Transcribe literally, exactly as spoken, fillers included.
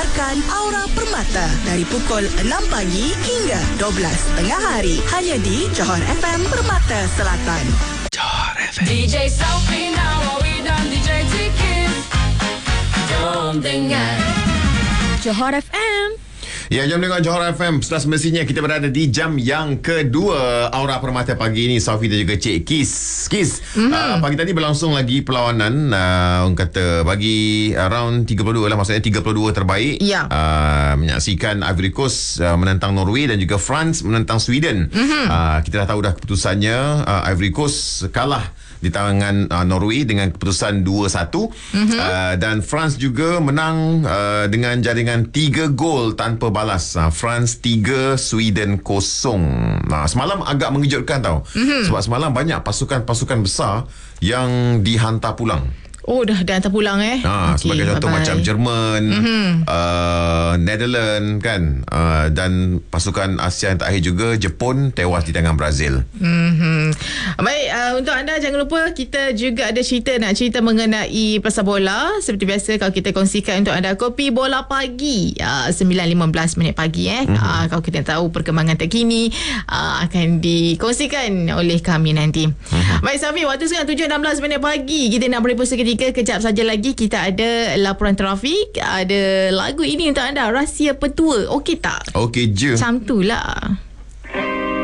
dengarkan Aura Permata dari pukul enam pagi hingga dua belas tengah hari. Hanya di Johor F M Permata Selatan. Johor F M. D J Selfie now, we done D J Ticket. Jom dengar Johor F M. Ya, jom dengar Johor F M. Sudah semestinya kita berada di jam yang kedua Aura Permata pagi ini. Sofi dan juga Cik Kis. Kis, mm-hmm. uh, pagi tadi berlangsung lagi perlawanan. Uh, orang kata bagi uh, round tiga puluh dua lah. Maksudnya tiga puluh dua terbaik. Ya. Uh, menyaksikan Ivory Coast uh, menentang Norway dan juga France menentang Sweden. Mm-hmm. Uh, kita dah tahu dah keputusannya. Uh, Ivory Coast kalah di tangan uh, Norway dengan keputusan dua satu. Mm-hmm. uh, dan France juga menang uh, dengan jaringan tiga gol tanpa balas. uh, France tiga, Sweden kosong. uh, Semalam agak mengejutkan tau. Mm-hmm. Sebab semalam banyak pasukan-pasukan besar yang dihantar pulang. Oh, dah dah hantar pulang eh. Ha, okay, sebagai contoh bye-bye. Macam Jerman, mm-hmm. uh, Netherlands kan, uh, dan pasukan Asia yang terakhir juga Jepun tewas di tangan Brazil. Mm-hmm. Baik, uh, untuk anda jangan lupa kita juga ada cerita nak cerita mengenai pasal bola. Seperti biasa kalau kita kongsikan untuk anda kopi bola pagi uh, sembilan lima belas minit pagi eh. Mm-hmm. Uh, kalau kita tahu perkembangan terkini uh, akan dikongsikan oleh kami nanti. Mm-hmm. Baik Safi, waktu sekarang tujuh enam belas minit pagi. Kita nak berepost seketika. Kejap saja lagi kita ada laporan trafik, ada lagu ini untuk anda, Rahsia Petua. Okey tak? Okey je. Macam tu lah.